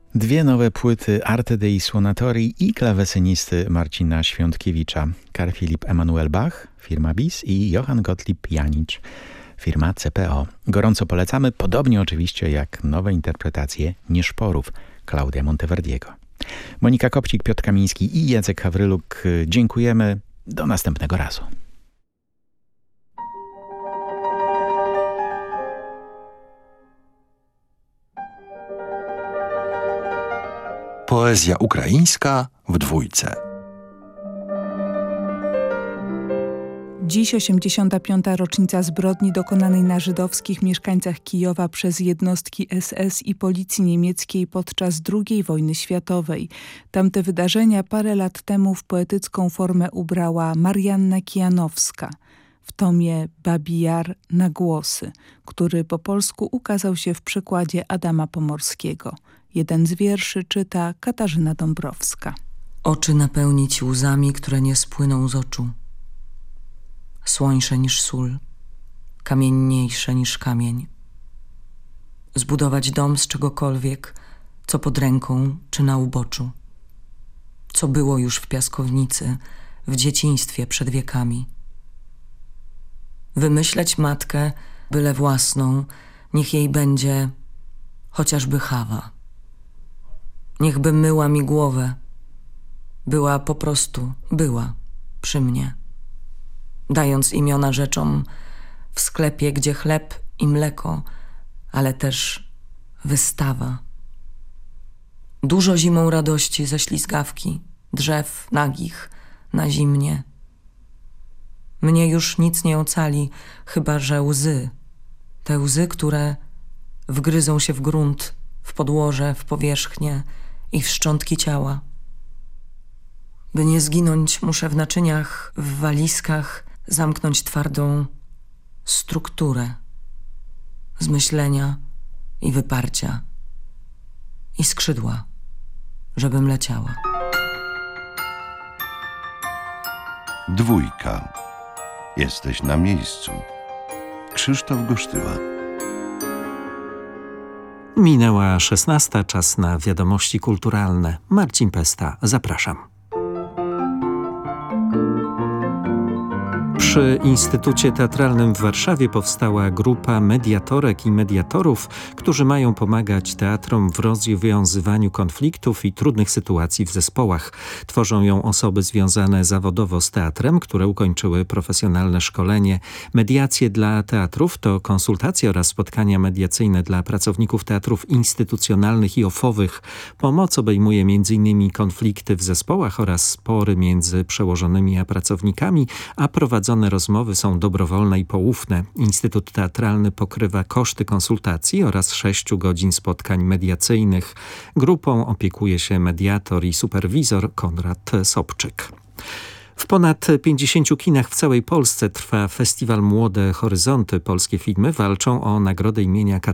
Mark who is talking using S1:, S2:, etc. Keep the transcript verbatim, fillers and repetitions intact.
S1: Dwie nowe płyty Arte dei Suonatori i klawesynisty Marcina Świątkiewicza. Carl Philipp Emanuel Bach, firma B I S i Johann Gottlieb Janić, firma C P O. Gorąco polecamy, podobnie oczywiście jak nowe interpretacje Nieszporów Klaudia Monteverdiego. Monika Kopcik, Piotr Kamiński i Jacek Hawryluk, dziękujemy. Do następnego razu.
S2: Poezja ukraińska w dwójce.
S3: Dziś osiemdziesiąta piąta rocznica zbrodni dokonanej na żydowskich mieszkańcach Kijowa przez jednostki S S i policji niemieckiej podczas drugiej wojny światowej. Tamte wydarzenia parę lat temu w poetycką formę ubrała Marianna Kijanowska w tomie Babi Jar na głosy, który po polsku ukazał się w przekładzie Adama Pomorskiego. Jeden z wierszy czyta Katarzyna Dąbrowska.
S4: Oczy napełnić łzami, które nie spłyną z oczu. Słońsze niż sól, kamienniejsze niż kamień. Zbudować dom z czegokolwiek, co pod ręką czy na uboczu. Co było już w piaskownicy, w dzieciństwie przed wiekami. Wymyśleć matkę, byle własną, niech jej będzie chociażby Hawa. Niechby myła mi głowę. Była po prostu, była przy mnie. Dając imiona rzeczom w sklepie, gdzie chleb i mleko, ale też wystawa. Dużo zimą radości ze ślizgawki, drzew nagich na zimnie. Mnie już nic nie ocali, chyba że łzy. Te łzy, które wgryzą się w grunt, w podłoże, w powierzchnię i w szczątki ciała. By nie zginąć, muszę w naczyniach, w walizkach zamknąć twardą strukturę z myślenia i wyparcia i skrzydła, żebym leciała.
S5: Dwójka. Jesteś na miejscu. Krzysztof Gosztyła.
S6: Minęła szesnasta, czas na wiadomości kulturalne. Marcin Pesta, zapraszam. Przy Instytucie Teatralnym w Warszawie powstała grupa mediatorek i mediatorów, którzy mają pomagać teatrom w rozwiązywaniu konfliktów i trudnych sytuacji w zespołach. Tworzą ją osoby związane zawodowo z teatrem, które ukończyły profesjonalne szkolenie. Mediacje dla teatrów to konsultacje oraz spotkania mediacyjne dla pracowników teatrów instytucjonalnych i ofowych. Pomoc obejmuje między innymi konflikty w zespołach oraz spory między przełożonymi a pracownikami, a prowadzone rozmowy są dobrowolne i poufne. Instytut Teatralny pokrywa koszty konsultacji oraz sześciu godzin spotkań mediacyjnych. Grupą opiekuje się mediator i superwizor Konrad Sobczyk. W ponad pięćdziesięciu kinach w całej Polsce trwa festiwal Młode Horyzonty. Polskie filmy walczą o nagrodę imienia